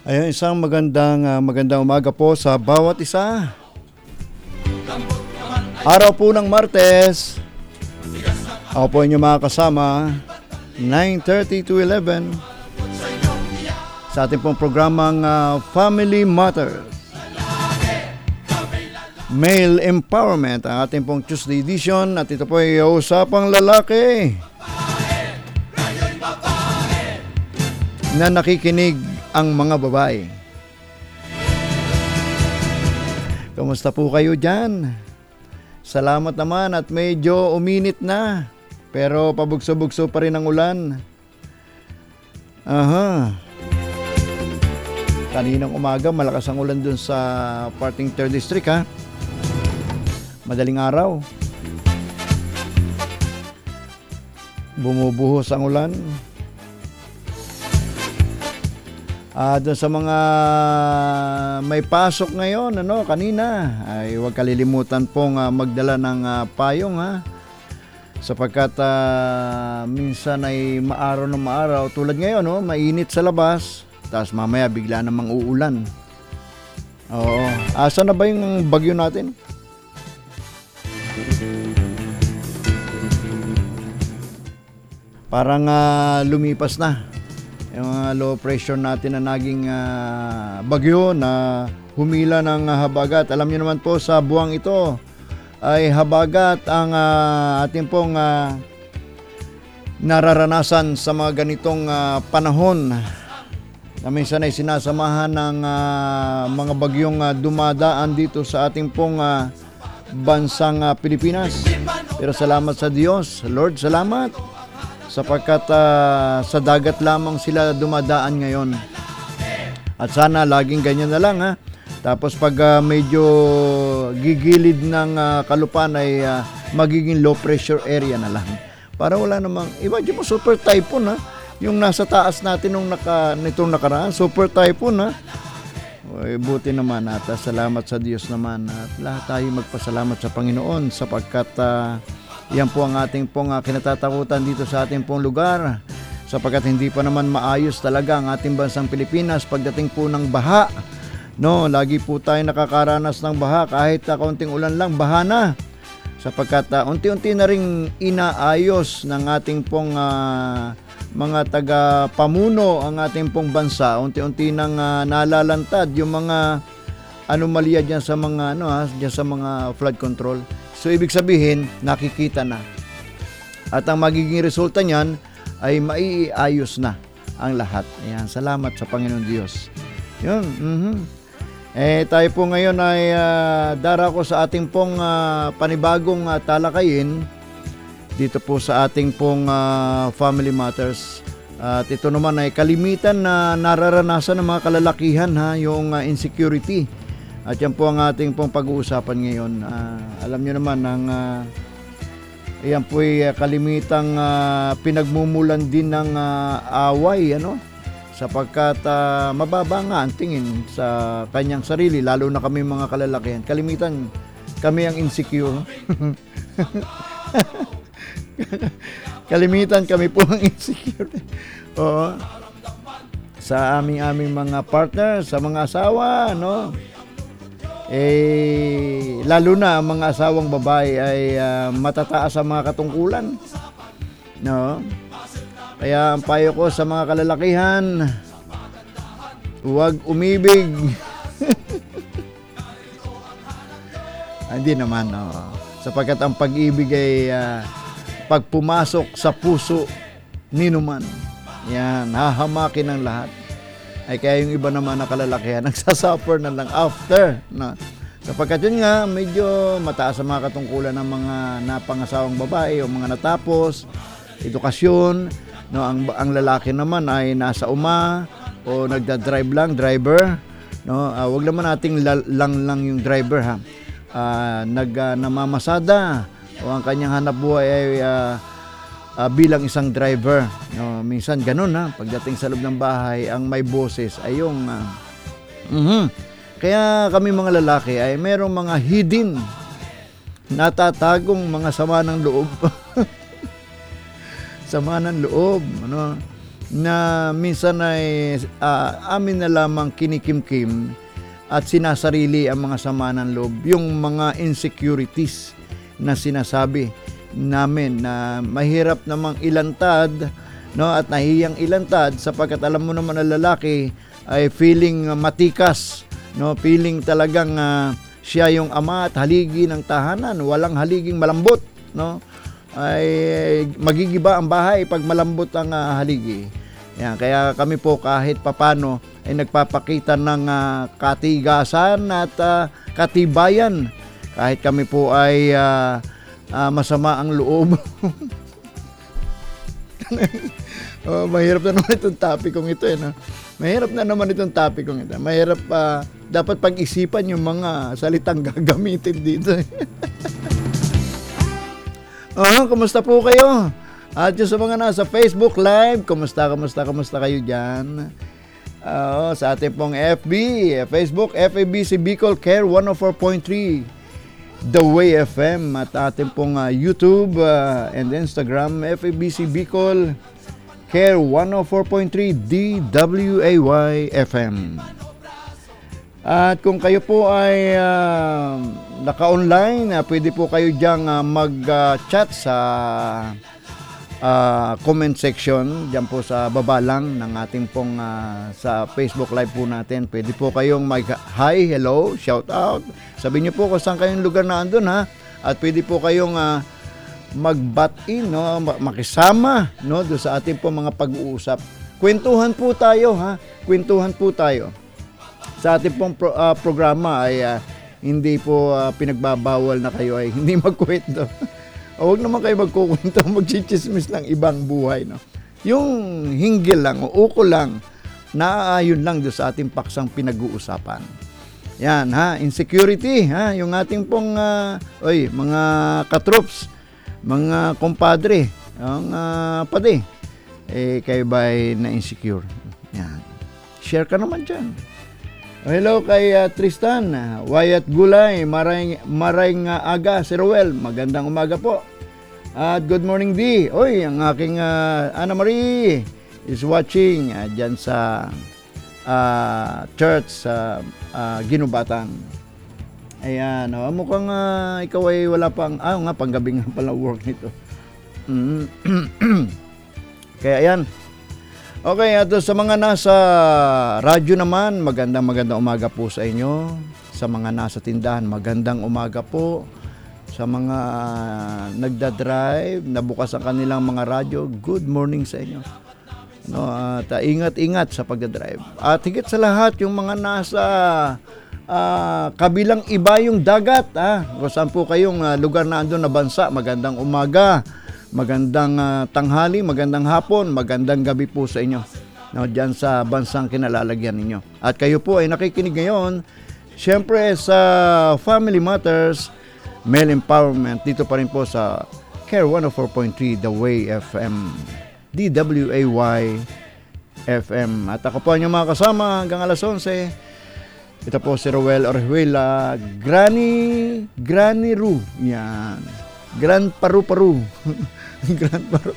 Ayun, isang magandang umaga po sa bawat isa. Araw po ng Martes. Ako po inyong mga kasama, 9:30 to 11 sa ating pong programang Family Matters. Male Empowerment, ang ating pong Tuesday edition, at ito po ay usapang lalaki na nakikinig ang mga babae. Kamusta po kayo dyan? Salamat naman at medyo uminit na, pero pabugso-bugso pa rin ang ulan. Aha. Kaninang umaga malakas ang ulan dun sa parting 3rd District, ha? Madaling araw. Bumubuhos ang ulan. Doon sa mga may pasok ngayon, kanina, ay huwag kalilimutan pong magdala ng payong, ha? Sapagkat minsan ay maaraw na maaraw. Tulad ngayon, mainit sa labas, tapos mamaya bigla namang uulan. Oo. Asa na ba yung bagyo natin? Parang lumipas na yung low pressure natin na naging bagyo na humila ng habagat. Alam niyo naman po, sa buwang ito ay habagat ang ating pong nararanasan sa mga ganitong panahon na minsan ay sinasamahan ng mga bagyong dumadaan dito sa ating pong bansang Pilipinas. Pero salamat sa Diyos, Lord, salamat, sapagkat sa dagat lamang sila dumadaan ngayon. At sana laging ganyan na lang, ha. Tapos pag medyo gigilid ng kalupaan ay magiging low pressure area na lang. Para wala namang, imagine mo, super typhoon, ha. Yung nasa taas natin nitong nakaraan, super typhoon, ha. Oy, buti naman at salamat sa Diyos naman at lahat tayo magpasalamat sa Panginoon sapagkat yan po ang ating pong kinatatakutan dito sa ating pong lugar, sapagkat hindi pa naman maayos talaga ang ating bansang Pilipinas pagdating po ng baha. Lagi po tayo nakakaranas ng baha, kahit kaunting ulan lang, baha na. Sapagkat unti-unti na ring inaayos ng ating pong mga taga-pamuno ang ating pong bansa. Unti-unti nang nalalantad yung mga anomalya diyan sa mga diyan sa mga flood control. So ibig sabihin, nakikita na. At ang magiging resulta niyan ay maiayos na ang lahat. Ayan, salamat sa Panginoon Diyos. Yun. Tayo po ngayon ay darako sa ating pong panibagong talakayin dito po sa ating pong Family Matters. At ito naman ay kalimitan na nararanasan ng mga kalalakihan, yung insecurity. At yan po ang ating pong pag-uusapan ngayon. Alam nyo naman, yan po ay kalimitang pinagmumulan din ng away, sapagkat mababa nga ang tingin sa kanyang sarili, lalo na kami mga kalalakihan. Kalimitan kami ang insecure. Kalimitan kami po ang insecure. Oo. Sa aming mga partner, sa mga asawa, lalo na ang mga asawang babae ay matataas ang mga katungkulan. Kaya ang payo ko sa mga kalalakihan, huwag umibig. Hindi naman, sapagkat ang pag-ibig ay pag pumasok sa puso ninuman, yan, hahamakin ang lahat. Ay kaya yung iba naman na kalalakihan nagsasuffer na lang after, sapagkat yun nga, medyo mataas ang mga katungkulan ng mga napangasawang babae o mga natapos edukasyon. Ang lalaki naman ay nasa uma o nagda-drive lang, driver. Wag naman nating lang yung driver, ha. Namamasada o ang kanyang hanap buhay ay bilang isang driver. Minsan ganun, pagdating sa loob ng bahay, ang may boses ay yung Kaya kami mga lalaki ay merong mga hidden, natatagong mga sama ng loob. Sama ng loob, na minsan ay amin na lamang kinikimkim at sinasarili ang mga sama ng loob, yung mga insecurities na sinasabi namin na mahirap namang ilantad, no, at nahihiyang ilantad sapagkat alam mo naman na lalaki ay feeling matikas, no, feeling talagang siya yung ama at haligi ng tahanan, walang haliging malambot, no, ay magigiba ang bahay pag malambot ang haligi. Yan, kaya kami po kahit papano ay nagpapakita ng katigasan at katibayan kahit kami po ay masama ang loob. Mahirap na naman itong topic kong ito, no? Mahirap na naman itong topic kong ito. Mahirap dapat pag-isipan yung mga salitang gagamitin dito. Kumusta po kayo? At yung sa mga nasa Facebook Live, kumusta kayo dyan? Sa ating pong FB, Facebook, FABC Bicol Care 104.3, The Way FM, at ating pong YouTube and Instagram, FABC Bicol Care 104.3, DWAY FM. At kung kayo po ay naka-online, pwede po kayo diyang mag-chat sa comment section diyan po sa baba lang ng ating pong sa Facebook Live po natin. Pwede po kayong hi, hello, shout out. Sabihin niyo po kung saan kayong lugar na andun, ha. At pwede po kayong mag-butt in, no, makisama, no, do sa ating pong mga pag-uusap. Kwentuhan po tayo, ha. Kwentuhan po tayo. Sa ating pong programa ay hindi po pinagbabawal na kayo ay hindi magkwento. Huwag naman kayo magkukwento, magchichismis ng ibang buhay, no? Yung hinggil lang o uko lang, naaayon lang doon sa ating paksang pinag-uusapan. Yan, ha, insecurity, ha, yung ating pong, mga katroops, mga kompadre, yung pade, kayo ba ay na-insecure? Yan. Share ka naman dyan. Hello kay Tristan, Wyatt Gulay, Maring Aga, si Roel, magandang umaga po. At good morning D. Oy, ang aking Ana Marie is watching dyan sa church sa Ginubatan. Ayan, mukhang ikaw ay wala pang, panggabi nga pala work nito. Kaya ayan. Okay, at sa mga nasa radyo naman, magandang umaga po sa inyo. Sa mga nasa tindahan, magandang umaga po. Sa mga nagdadrive, nabukas ang kanilang mga radyo, good morning sa inyo. No, at ingat-ingat sa pagdadrive. At higit sa lahat, yung mga nasa kabilang iba yung dagat, kung saan po kayong lugar na andun na bansa, magandang umaga. Magandang tanghali, magandang hapon, magandang gabi po sa inyo. No, diyan sa bansang kinalalagyan ninyo. At kayo po ay nakikinig ngayon, syempre sa Family Matters, Male Empowerment, dito pa rin po sa Care 104.3, The Way FM, DWAY FM. At ako po ang inyong mga kasama hanggang alas 11. Ito po si Roel Orhuela, Granny Ru. Yan. Grand Paru-Paru. Grand Paru.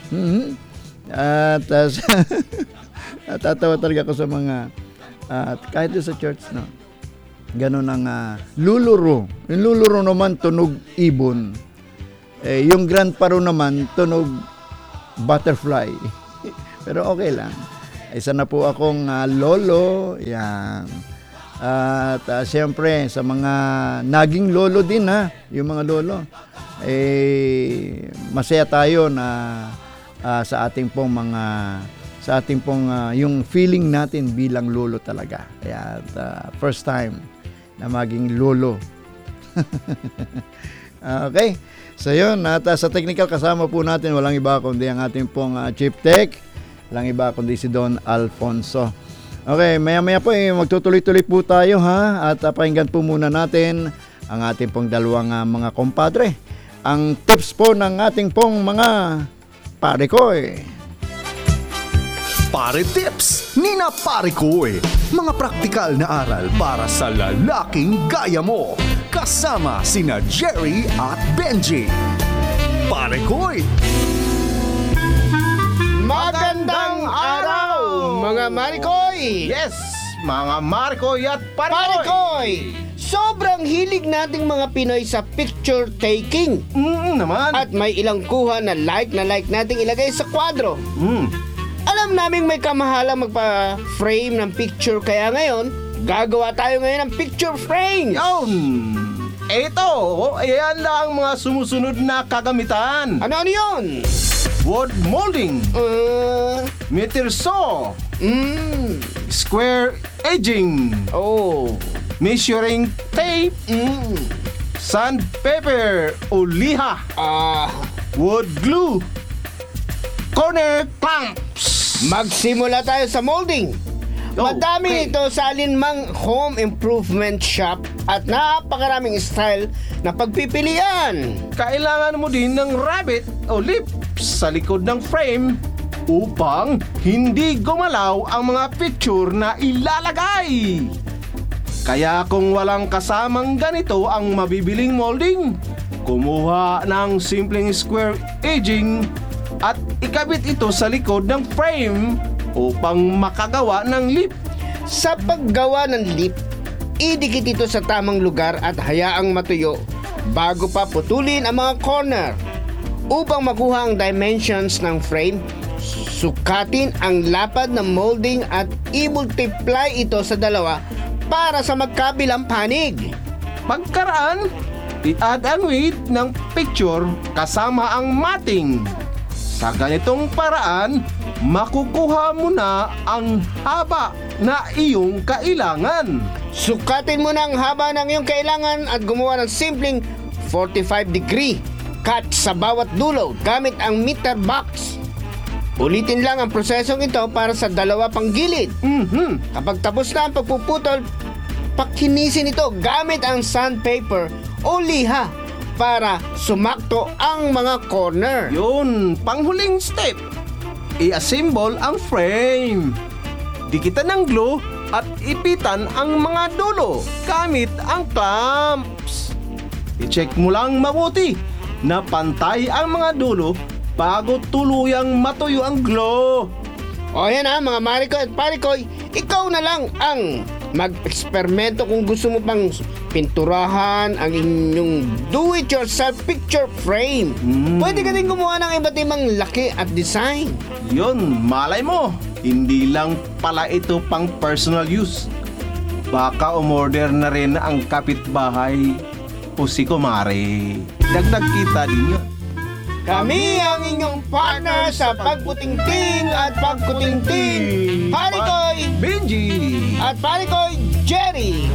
At tatawa talaga ako sa mga kahit sa church, no, ganun ang luluro. Yung luluro naman tunog ibon, yung Grand Paru naman tunog butterfly. Pero okay lang, isa na po akong lolo. Yan. At siyempre sa mga naging lolo din, ha, yung mga lolo, masaya tayo na sa ating pong yung feeling natin bilang lolo talaga. Kaya first time na maging lolo. Okay, so yun, at sa technical kasama po natin walang iba kundi ang ating pong Chief Tech, walang iba kundi si Don Alfonso. Okay, maya-maya po magtutuloy-tuloy po tayo, ha, at pakinggan po muna natin ang ating pong dalawang mga kompadre. Ang tips po ng ating pong mga pare ko. Pare Tips ni na Pare Koy. Mga praktikal na aral para sa lalaking gaya mo. Kasama sina Jerry at Benji. Pare Koy. Magandang araw, mga Marikoy! Yes, mga Marikoy at Parikoy! Marikoy! Sobrang hilig nating mga Pinoy sa picture taking. Naman. At may ilang kuha na like nating ilagay sa kwadro. Alam naming may kamahalang magpa-frame ng picture, kaya ngayon, gagawa tayo ngayon ng picture frame. Yun! Ito, ayan lang ang mga sumusunod na kagamitan. Ano yun? Wood molding, meter saw, square edging, Oh. measuring tape, sandpaper o liha, wood glue, corner clamps. Magsimula tayo sa molding. Go, Madami okay. ito sa alinmang home improvement shop at napakaraming style na pagpipilian. Kailangan mo din ng rabbit o lips sa likod ng frame upang hindi gumalaw ang mga picture na ilalagay. Kaya kung walang kasamang ganito ang mabibiling molding, kumuha ng simpleng square edging at ikabit ito sa likod ng frame upang makagawa ng lip. Sa paggawa ng lip, idikit ito sa tamang lugar at hayaang matuyo bago pa putulin ang mga corner. Upang makuha ang dimensions ng frame, sukatin ang lapad ng molding at i-multiply ito sa 2 para sa magkabilang panig. Pagkaraan, i-add ang width ng picture kasama ang matting. Sa ganitong paraan, makukuha mo na ang haba na iyong kailangan. Sukatin mo na ang haba ng iyong kailangan at gumawa ng simpleng 45-degree cut sa bawat dulo gamit ang meter box. Ulitin lang ang prosesong ito para sa 2 pang gilid. Kapag tapos na ang pagpuputol, pakinisin ito gamit ang sandpaper o liha para sumakto ang mga corner. Yun, panghuling step. I-assemble ang frame. Dikitan ng glue at ipitan ang mga dulo gamit ang clamps. I-check mo lang mabuti na pantay ang mga dulo bago tuluyang matuyo ang glue. O yan mga Marikoy at Parikoy, ikaw na lang ang mag-eksperimento kung gusto mo pang pinturahan ang inyong do-it-yourself picture frame. Pwede ka din gumawa ng iba't ibang laki at design. Yun, malay mo, hindi lang pala ito pang personal use. Baka umorder na rin ang kapitbahay o si kumare. Dagdag kita din yun. Kami ang inyong partner sa pagputingting at pagkutingting. Parikoy Benji! at Parikoy Jerry.